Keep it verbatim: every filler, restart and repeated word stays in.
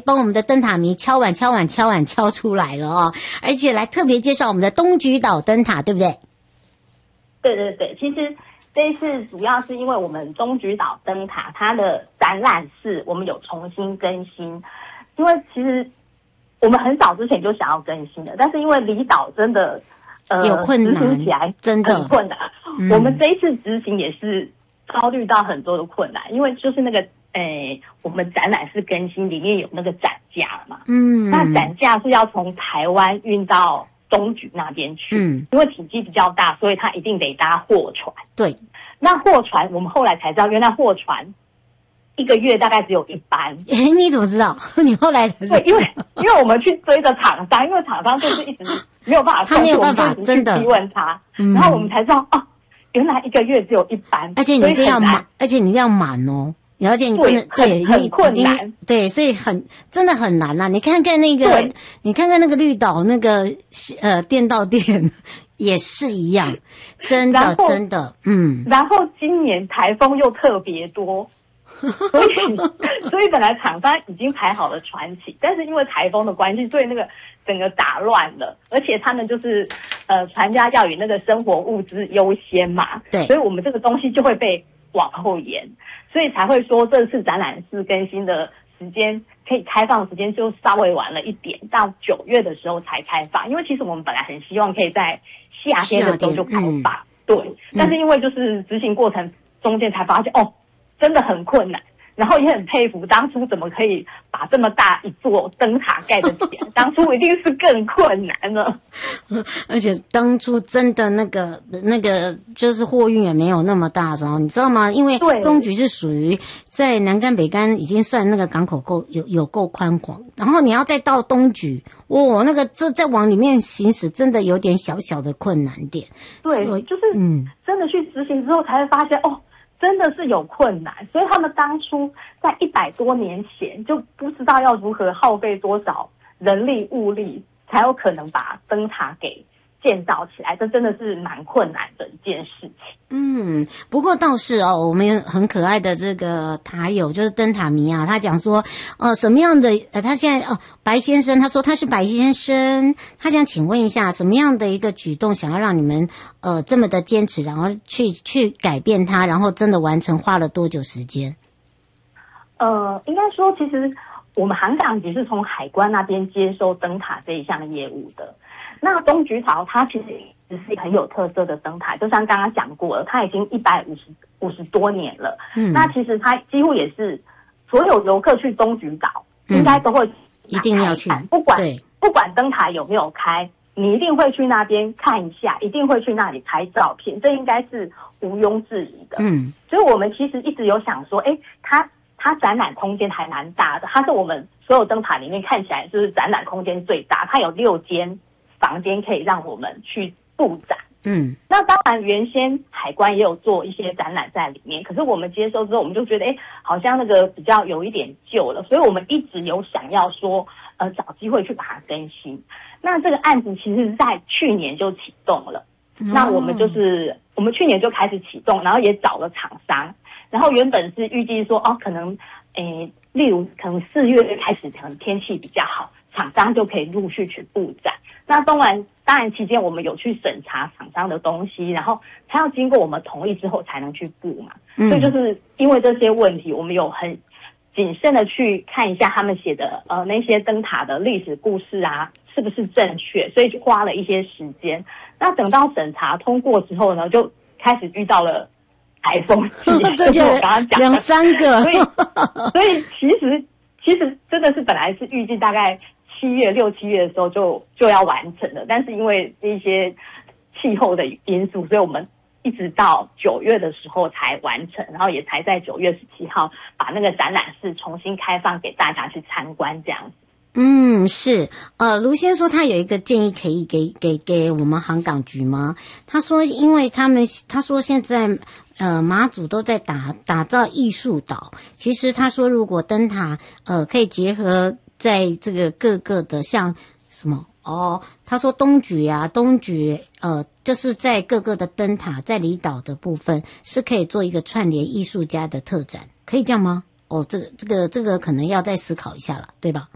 帮我们的灯塔迷敲碗敲碗敲碗敲出来了哦，而且来特别介绍我们的东莒岛灯塔，对不对？ 对对对，其实这一次主要是因为我们东莒岛灯塔它的展览室我们有重新更新，因为其实我们很早之前就想要更新的，但是因为离岛真的呃有困难， 执行起来真的很困难、嗯、我们这一次执行也是遭遇到很多的困难，因为就是那个诶我们展览室更新里面有那个展架嘛，嗯，那展架是要从台湾运到东莒那边去，嗯，因为体积比较大，所以它一定得搭货船。 对， 那货船我们后来才知道，原来货船一个月大概只有一班。 诶，你怎么知道？你后来才知道？ 对，因为因为我们去追着厂商，因为厂商就是一直没有办法， 他没有办法，真的逼问他、嗯，然后我们才知道哦，原来一个月只有一班， 而且你一定要满，而且你一定要满哦。而且你不能对很困难， 对，所以很真的很难啊！你看看那个，你看看那个绿岛那个呃电到店也是一样，真的真的，嗯。 然后今年台风又特别多，所以所以本来厂商已经排好了船期，但是因为台风的关系，所以那个整个打乱了，而且他们就是呃船家要以那个生活物资优先嘛， 对， 所以我们这个东西就会被往后延。所以才会说这次展览室更新的时间可以开放时间就稍微晚了一点，到九月的时候才开放。因为其实我们本来很希望可以在夏天的时候就开放，嗯、对、嗯。但是因为就是执行过程中间才发现，哦，真的很困难。然后也很佩服当初怎么可以把这么大一座灯塔盖得起来，当初一定是更困难了。 而且当初真的那个那个就是货运也没有那么大的时候，你知道吗？因为东莒是属于在南竿北竿已经算那个港口够有有够宽广，然后你要再到东莒，哇，那个这再往里面行驶真的有点小小的困难点。 对，就是嗯，真的去执行之后才会发现哦。真的是有困难，所以他们当初在一百多年前就不知道要如何耗费多少人力物力，才有可能把灯塔给建造起来，这真的是蛮困难的一件事情。 嗯，不过倒是哦，我们很可爱的这个塔友就是灯塔迷啊，他讲说，呃，什么样的呃，他现在哦，白先生，他说他是白先生，他想请问一下，什么样的一个举动想要让你们呃这么的坚持，然后去去改变它，然后真的完成，花了多久时间？ 呃，应该说，其实我们航港局是从海关那边接收灯塔这一项业务的。那东莒岛它其实只是一个很有特色的灯塔，就像刚刚讲过了，它已经一百五十五十多年了。嗯，那其实它几乎也是所有游客去东莒岛、嗯、应该都会一定要去， 不管不管灯塔有没有开，你一定会去那边看一下，一定会去那里拍照片，这应该是毋庸置疑的。嗯，所以我们其实一直有想说，哎，它它展览空间还蛮大的，它是我们所有灯塔里面看起来就是展览空间最大，它有六间房间可以让我们去布展。嗯，那当然原先海关也有做一些展览在里面，可是我们接收之后我们就觉得哎，好像那个比较有一点旧了，所以我们一直有想要说呃找机会去把它更新。那这个案子其实在去年就启动了、嗯、那我们就是我们去年就开始启动，然后也找了厂商，然后原本是预计说哦可能诶例如可能四月开始可能天气比较好，厂商就可以陆续去布展。那当然当然期间我们有去审查厂商的东西，然后他要经过我们同意之后才能去布嘛、嗯、所以就是因为这些问题我们有很谨慎的去看一下他们写的呃那些灯塔的历史故事啊是不是正确，所以就花了一些时间。那等到审查通过之后呢，就开始遇到了台风季就是我刚刚讲的两三个所以所以其实其实真的是本来是预计大概七月六七月的时候就就要完成了，但是因为一些气候的因素，所以我们一直到九月的时候才完成，然后也才在九月十七号把那个展览室重新开放给大家去参观这样子。 嗯，是，呃，卢先说他有一个建议可以给给给我们航港局吗？他说，因为他们他说现在呃马祖都在打打造艺术岛，其实他说如果灯塔呃可以结合在这个各个的像什么哦，他说东莒啊东莒呃就是在各个的灯塔在离岛的部分是可以做一个串联艺术家的特展，可以这样吗？哦，这个这个这个可能要再思考一下了，对吧？